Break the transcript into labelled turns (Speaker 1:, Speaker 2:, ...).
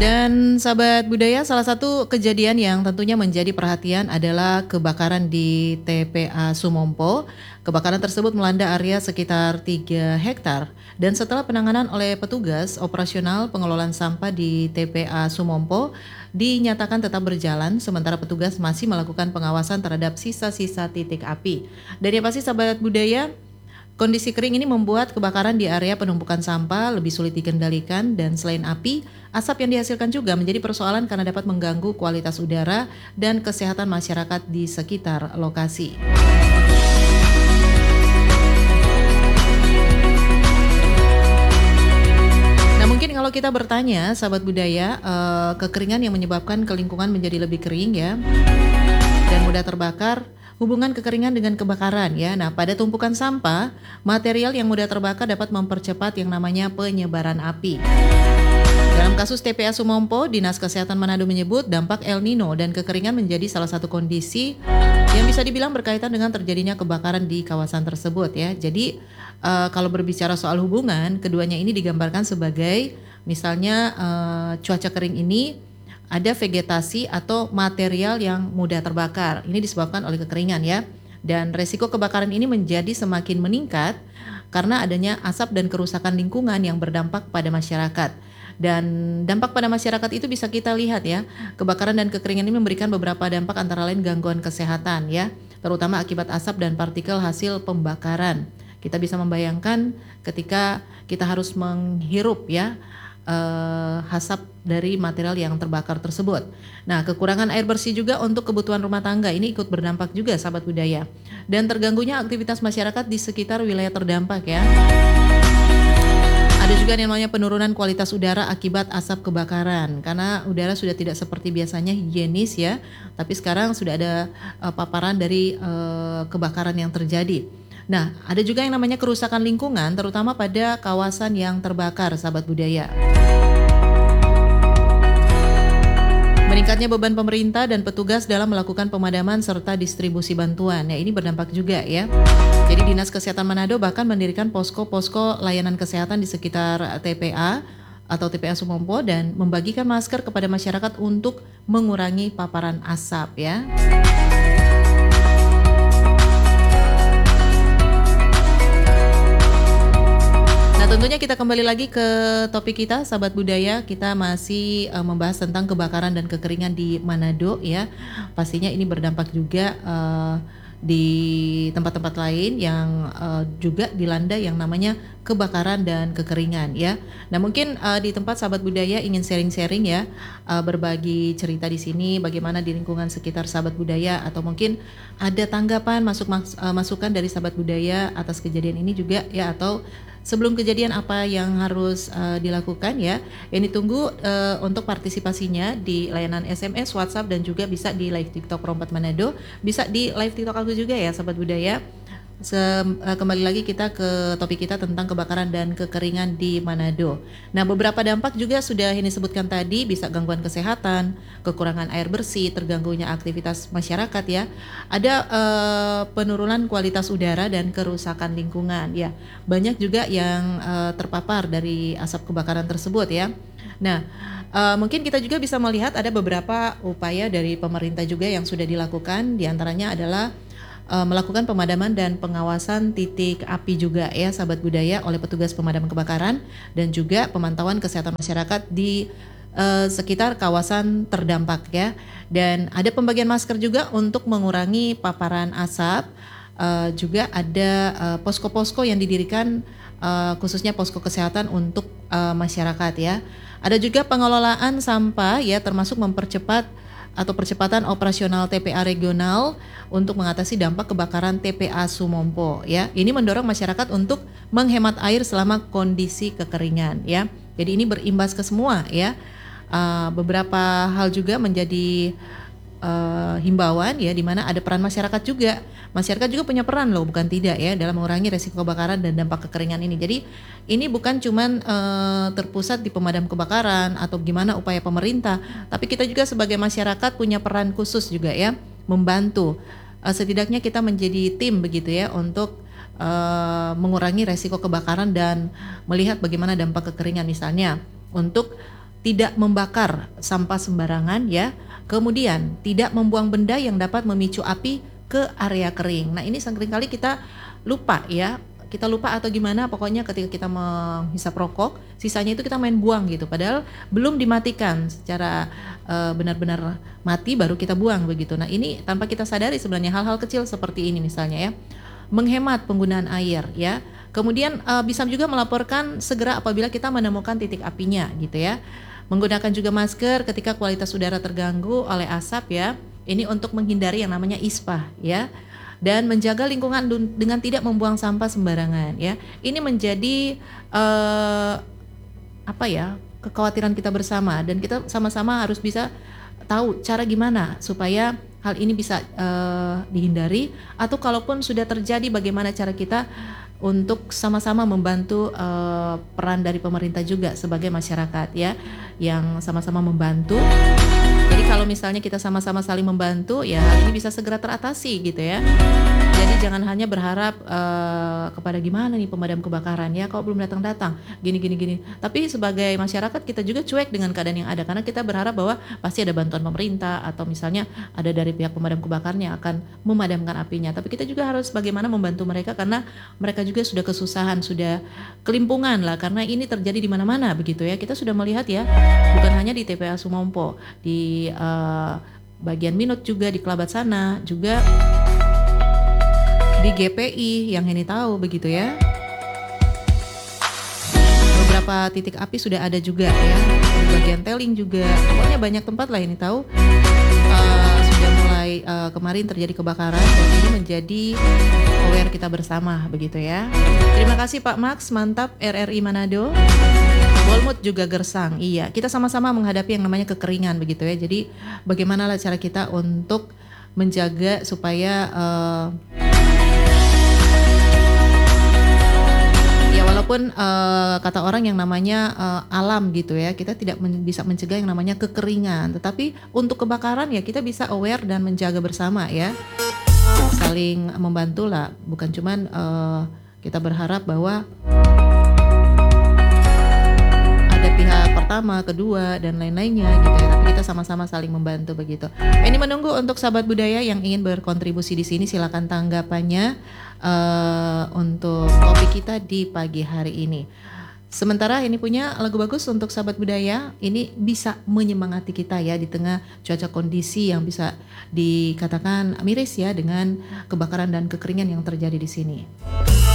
Speaker 1: Dan sahabat budaya, salah satu kejadian yang tentunya menjadi perhatian adalah kebakaran di TPA Sumompo. Kebakaran tersebut melanda area sekitar 3 hektar dan setelah penanganan oleh petugas operasional pengelolaan sampah di TPA Sumompo dinyatakan tetap berjalan sementara petugas masih melakukan pengawasan terhadap sisa-sisa titik api. Dan ya pasti sahabat budaya, kondisi kering ini membuat kebakaran di area penumpukan sampah lebih sulit dikendalikan dan selain api, asap yang dihasilkan juga menjadi persoalan karena dapat mengganggu kualitas udara dan kesehatan masyarakat di sekitar lokasi. Nah mungkin kalau kita bertanya sahabat budaya, kekeringan yang menyebabkan lingkungan menjadi lebih kering ya dan mudah terbakar. Hubungan kekeringan dengan kebakaran ya. Nah, pada tumpukan sampah, material yang mudah terbakar dapat mempercepat yang namanya penyebaran api. Dalam kasus TPA Sumompo, Dinas Kesehatan Manado menyebut dampak El Nino dan kekeringan menjadi salah satu kondisi yang bisa dibilang berkaitan dengan terjadinya kebakaran di kawasan tersebut ya. Jadi kalau berbicara soal hubungan, keduanya ini digambarkan sebagai misalnya cuaca kering ini ada vegetasi atau material yang mudah terbakar. Ini disebabkan oleh kekeringan ya. Dan resiko kebakaran ini menjadi semakin meningkat karena adanya asap dan kerusakan lingkungan yang berdampak pada masyarakat. Dan dampak pada masyarakat itu bisa kita lihat ya. Kebakaran dan kekeringan ini memberikan beberapa dampak antara lain gangguan kesehatan ya, terutama akibat asap dan partikel hasil pembakaran. Kita bisa membayangkan ketika kita harus menghirup ya asap dari material yang terbakar tersebut. Nah, kekurangan air bersih juga untuk kebutuhan rumah tangga ini ikut berdampak juga sahabat budaya. Dan terganggunya aktivitas masyarakat di sekitar wilayah terdampak ya. Ada juga yang namanya penurunan kualitas udara akibat asap kebakaran karena udara sudah tidak seperti biasanya higienis ya, tapi sekarang sudah ada paparan dari kebakaran yang terjadi. Nah, ada juga yang namanya kerusakan lingkungan terutama pada kawasan yang terbakar sahabat budaya. Meningkatnya beban pemerintah dan petugas dalam melakukan pemadaman serta distribusi bantuan. Ya, ini berdampak juga ya. Jadi Dinas Kesehatan Manado bahkan mendirikan posko-posko layanan kesehatan di sekitar TPA atau TPA Sumompo dan membagikan masker kepada masyarakat untuk mengurangi paparan asap ya. Tentunya kita kembali lagi ke topik kita sahabat budaya. Kita masih membahas tentang kebakaran dan kekeringan di Manado ya. Pastinya ini berdampak juga di tempat-tempat lain yang juga dilanda yang namanya kebakaran dan kekeringan ya. Nah mungkin di tempat sahabat budaya ingin sharing-sharing ya, berbagi cerita di sini bagaimana di lingkungan sekitar sahabat budaya atau mungkin ada tanggapan masukan dari sahabat budaya atas kejadian ini juga ya, atau sebelum kejadian apa yang harus dilakukan ya. Yang ditunggu untuk partisipasinya di layanan SMS, WhatsApp dan juga bisa di live TikTok Rompat Manado, bisa di live TikTok aku juga ya sahabat budaya. Kembali lagi kita ke topik kita tentang kebakaran dan kekeringan di Manado. Nah, beberapa dampak juga sudah ini sebutkan tadi, bisa gangguan kesehatan, kekurangan air bersih, terganggunya aktivitas masyarakat ya. Ada penurunan kualitas udara dan kerusakan lingkungan ya. Banyak juga yang terpapar dari asap kebakaran tersebut ya. Nah, mungkin kita juga bisa melihat ada beberapa upaya dari pemerintah juga yang sudah dilakukan, diantaranya adalah melakukan pemadaman dan pengawasan titik api juga ya sahabat budaya oleh petugas pemadam kebakaran dan juga pemantauan kesehatan masyarakat di sekitar kawasan terdampak ya. Dan ada pembagian masker juga untuk mengurangi paparan asap. Juga ada posko-posko yang didirikan khususnya posko kesehatan untuk masyarakat ya. Ada juga pengelolaan sampah ya, termasuk mempercepat atau percepatan operasional TPA regional untuk mengatasi dampak kebakaran TPA Sumompo ya. Ini mendorong masyarakat untuk menghemat air selama kondisi kekeringan ya. Jadi ini berimbas ke semua ya. Beberapa hal juga menjadi himbauan ya, di mana ada peran masyarakat juga. Masyarakat juga punya peran loh, bukan tidak ya, dalam mengurangi resiko kebakaran dan dampak kekeringan ini. Jadi ini bukan cuman terpusat di pemadam kebakaran atau gimana upaya pemerintah, tapi kita juga sebagai masyarakat punya peran khusus juga ya, membantu. Setidaknya kita menjadi tim begitu ya untuk mengurangi resiko kebakaran dan melihat bagaimana dampak kekeringan, misalnya untuk tidak membakar sampah sembarangan ya. Kemudian tidak membuang benda yang dapat memicu api ke area kering. Nah, ini seringkali kita lupa ya. Kita lupa atau gimana, pokoknya ketika kita menghisap rokok, sisanya itu kita main buang gitu. Padahal belum dimatikan secara benar-benar mati baru kita buang begitu. Nah, ini tanpa kita sadari sebenarnya hal-hal kecil seperti ini misalnya ya. Menghemat penggunaan air ya. Kemudian bisa juga melaporkan segera apabila kita menemukan titik apinya gitu ya. Menggunakan juga masker ketika kualitas udara terganggu oleh asap ya. Ini untuk menghindari yang namanya ispa ya. Dan menjaga lingkungan dengan tidak membuang sampah sembarangan ya. Ini menjadi kekhawatiran kita bersama, dan kita sama-sama harus bisa tahu cara gimana supaya hal ini bisa dihindari, atau kalaupun sudah terjadi bagaimana cara kita untuk sama-sama membantu peran dari pemerintah juga sebagai masyarakat ya, yang sama-sama membantu. Jadi kalau misalnya kita sama-sama saling membantu ya, hal ini bisa segera teratasi gitu ya. Jadi jangan hanya berharap kepada gimana nih pemadam kebakaran ya, kalau belum datang-datang gini. Tapi sebagai masyarakat kita juga cuek dengan keadaan yang ada, karena kita berharap bahwa pasti ada bantuan pemerintah atau misalnya ada dari pihak pemadam kebakaran yang akan memadamkan apinya. Tapi kita juga harus bagaimana membantu mereka, karena mereka juga sudah kesusahan, sudah kelimpungan lah, karena ini terjadi di mana-mana begitu ya. Kita sudah melihat ya, bukan hanya di TPA Sumompo, di bagian Minut juga, di Kelabat sana juga, di GPI yang ini tahu begitu ya. Beberapa titik api sudah ada juga ya, di bagian Teling juga, pokoknya banyak tempat lah ini tahu sudah mulai kemarin terjadi kebakaran, dan ini menjadi aware kita bersama begitu ya. Terima kasih Pak Max, mantap. RRI Manado. Bolmut juga Gersang, iya, kita sama-sama menghadapi yang namanya kekeringan begitu ya. Jadi bagaimana lah cara kita untuk menjaga supaya ya walaupun kata orang yang namanya alam gitu ya, kita tidak bisa mencegah yang namanya kekeringan, tetapi untuk kebakaran ya kita bisa aware dan menjaga bersama ya, saling membantu lah, bukan cuman kita berharap bahwa pihak pertama, kedua, dan lain-lainnya gitu ya, tapi kita sama-sama saling membantu begitu. Ini menunggu untuk sahabat budaya yang ingin berkontribusi di sini, silakan tanggapannya untuk topik kita di pagi hari ini. Sementara ini punya lagu bagus untuk sahabat budaya, ini bisa menyemangati kita ya di tengah cuaca kondisi yang bisa dikatakan miris ya, dengan kebakaran dan kekeringan yang terjadi di sini.